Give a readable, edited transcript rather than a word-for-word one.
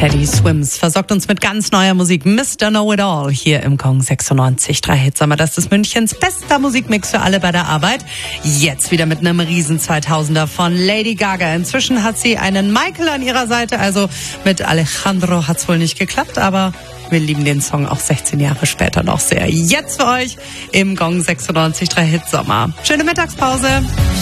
Teddy Swims versorgt uns mit ganz neuer Musik. Mr. Know-It-All hier im Gong 96.3 Hitsommer. Das ist Münchens bester Musikmix für alle bei der Arbeit. Jetzt wieder mit einem riesen 2000er von Lady Gaga. Inzwischen hat sie einen Michael an ihrer Seite. Also mit Alejandro hat's wohl nicht geklappt, aber wir lieben den Song auch 16 Jahre später noch sehr. Jetzt für euch im Gong 96.3 Hitsommer. Schöne Mittagspause.